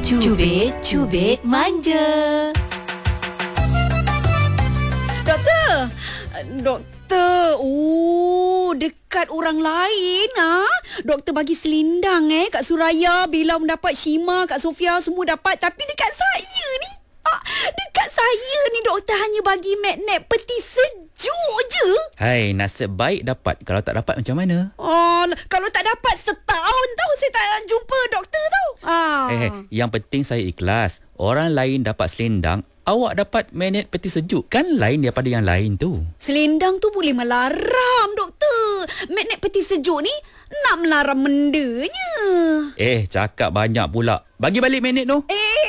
Cubit manja. Doktor, dekat orang lain Doktor bagi selindang kat Suraya, Bila mendapat Shima, Kak Sofia semua dapat. Tapi dekat saya ni, doktor hanya bagi magnet peti sejuk je. Hai, nasib baik dapat. Kalau tak dapat macam mana? Kalau tak dapat setahun tau saya tak jumpa doktor tau. Yang penting saya ikhlas. Orang lain dapat selendang, awak dapat magnet peti sejuk. Kan lain daripada yang lain tu. Selendang tu boleh melarang, doktor. Magnet peti sejuk ni nak melarang mendanya. Cakap banyak pula. Bagi balik magnet tu.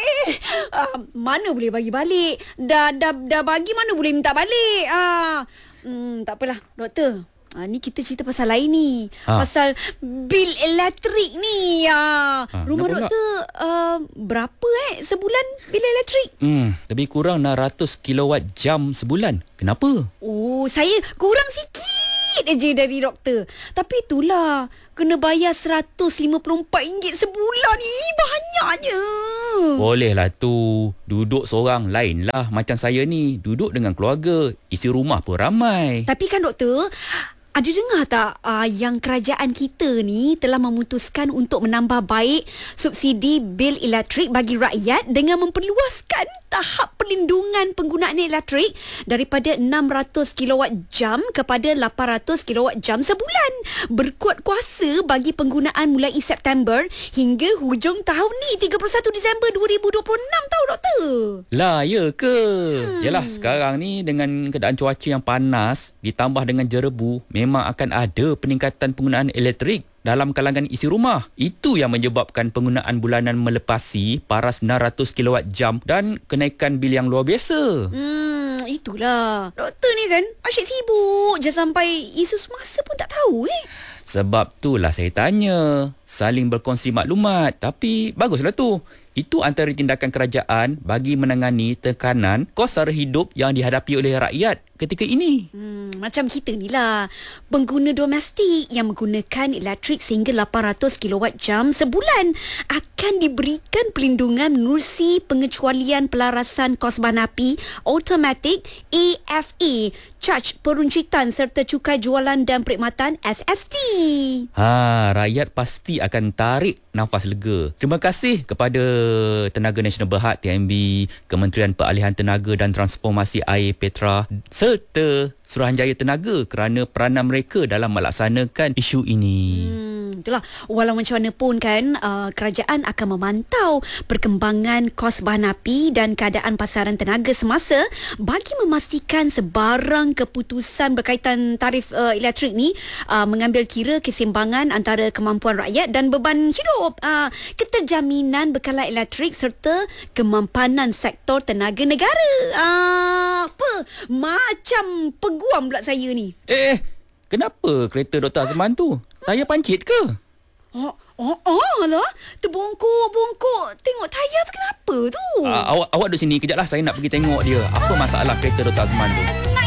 Mana boleh bagi balik. Dah bagi, mana boleh minta balik. Tak apalah, doktor. Ni kita cerita pasal lain ni. Pasal bil elektrik ni. Rumah doktor berapa sebulan bil elektrik? Lebih kurang 600 kilowatt jam sebulan. Kenapa? Saya kurang sikit je dari doktor. Tapi itulah, kena bayar RM154 sebulan ni. Banyaknya. Boleh lah tu. Duduk seorang lain lah. Macam saya ni, duduk dengan keluarga. Isi rumah pun ramai. Tapi kan doktor, ada dengar tak yang kerajaan kita ni telah memutuskan untuk menambah baik subsidi bil elektrik bagi rakyat dengan memperluaskan tahap perlindungan penggunaan elektrik daripada 600 kilowatt jam kepada 800 kilowatt jam sebulan. Berkuat kuasa bagi penggunaan mulai September hingga hujung tahun ni, 31 Disember 2026 tau doktor. Lah, ya ke? Yalah, sekarang ni dengan keadaan cuaca yang panas ditambah dengan jerebu, memang akan ada peningkatan penggunaan elektrik dalam kalangan isi rumah. Itu yang menyebabkan penggunaan bulanan melepasi paras 600 kilowatt jam dan kenaikan bil yang luar biasa. Itulah. Doktor ni kan asyik sibuk je sampai isu semasa pun tak tahu. Sebab itulah saya tanya. Saling berkongsi maklumat. Tapi baguslah tu. Itu antara tindakan kerajaan bagi menangani tekanan kos sara hidup yang dihadapi oleh rakyat ketika ini. Macam kita ni lah, pengguna domestik yang menggunakan elektrik sehingga 800 kilowatt jam sebulan akan diberikan perlindungan menerusi pengecualian pelarasan kos bahan api automatik AFA, Caj Peruncitan serta Cukai Jualan dan Perkhidmatan SST. Rakyat pasti akan tarik nafas lega. Terima kasih kepada Tenaga Nasional Berhad TNB, Kementerian Peralihan Tenaga dan Transformasi Air Petra serta Suruhanjaya Tenaga kerana peranan mereka dalam melaksanakan isu ini. Itulah, walau macam mana pun kan, kerajaan akan memantau perkembangan kos bahan api dan keadaan pasaran tenaga semasa bagi memastikan sebarang keputusan berkaitan tarif elektrik ni mengambil kira keseimbangan antara kemampuan rakyat dan beban hidup, keterjaminan bekalan elektrik serta kemampanan sektor tenaga negara. Macam peguam pula saya ni. Kenapa kereta Dr. Azman tu? Tayar pancit ke? Lah, terbongkok-bongkok. Tengok tayar tu kenapa tu? Awak duduk sini kejap lah. Saya nak pergi tengok dia. Apa masalah kereta Dr. Azman tu?